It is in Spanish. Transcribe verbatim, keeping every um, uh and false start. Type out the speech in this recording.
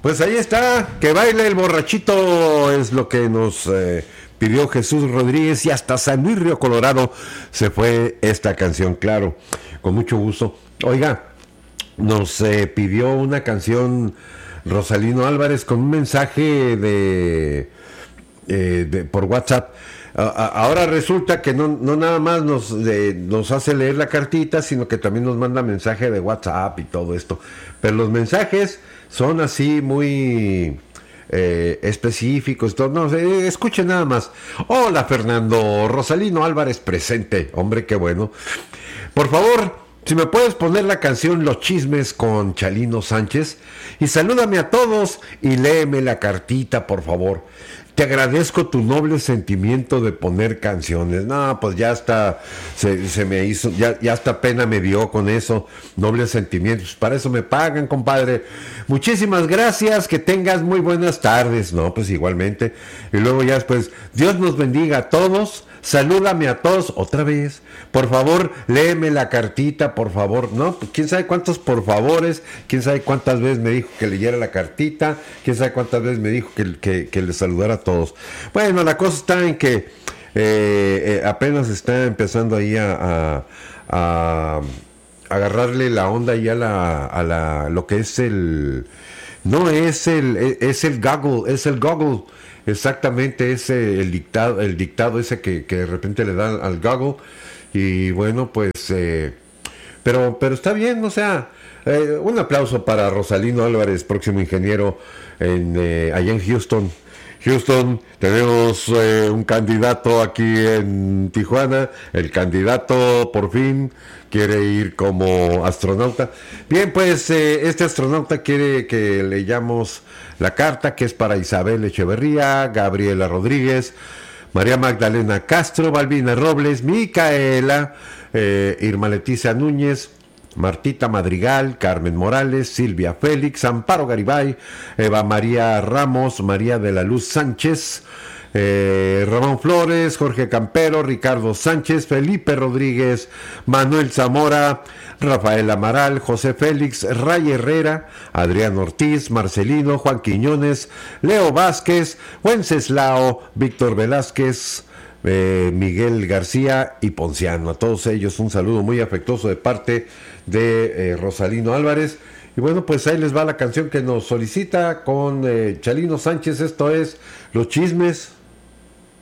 Pues ahí está, que baile el borrachito, es lo que nos eh, pidió Jesús Rodríguez, y hasta San Luis Río Colorado se fue esta canción, claro, con mucho gusto. Oiga, nos eh, pidió una canción Rosalino Álvarez con un mensaje de, eh, de por WhatsApp. Ahora resulta que no, no nada más nos, de, nos hace leer la cartita, sino que también nos manda mensaje de WhatsApp y todo esto. Pero los mensajes son así muy eh, específicos. Todo, no, eh, escuchen nada más. Hola Fernando, Rosalino Álvarez presente. Hombre, qué bueno. Por favor, si me puedes poner la canción Los Chismes con Chalino Sánchez. Y salúdame a todos y léeme la cartita, por favor. Te agradezco tu noble sentimiento de poner canciones. No, pues ya hasta se, se me hizo, ya, ya hasta pena me dio con eso. Nobles sentimientos. Para eso me pagan, compadre. Muchísimas gracias. Que tengas muy buenas tardes. No, pues igualmente. Y luego ya después, Dios nos bendiga a todos. Salúdame a todos otra vez. Por favor, léeme la cartita, por favor. No, quién sabe cuántos por favores, quién sabe cuántas veces me dijo que leyera la cartita, quién sabe cuántas veces me dijo que, que, que le saludara a todos. Bueno, la cosa está en que eh, eh, apenas está empezando ahí a, a, a agarrarle la onda y a la, a la, lo que es el, no es el, es el goggle, es el goggle. Exactamente, ese el dictado, el dictado ese que, que de repente le dan al Goggle. Y bueno, pues eh, pero, pero está bien, o sea, eh, un aplauso para Rosalino Álvarez, próximo ingeniero en, eh, allá en Houston. Houston, tenemos eh, un candidato aquí en Tijuana. El candidato por fin quiere ir como astronauta. Bien, pues eh, este astronauta quiere que leamos la carta, que es para Isabel Echeverría, Gabriela Rodríguez, María Magdalena Castro, Balbina Robles, Micaela, eh, Irma Leticia Núñez, Martita Madrigal, Carmen Morales, Silvia Félix, Amparo Garibay, Eva María Ramos, María de la Luz Sánchez, eh, Ramón Flores, Jorge Campero, Ricardo Sánchez, Felipe Rodríguez, Manuel Zamora, Rafael Amaral, José Félix, Ray Herrera, Adrián Ortiz, Marcelino, Juan Quiñones, Leo Vázquez, Wenceslao, Víctor Velázquez, Eh, Miguel García y Ponciano. A todos ellos un saludo muy afectuoso de parte de eh, Rosalino Álvarez. Y bueno, pues ahí les va la canción que nos solicita con eh, Chalino Sánchez. Esto es Los Chismes.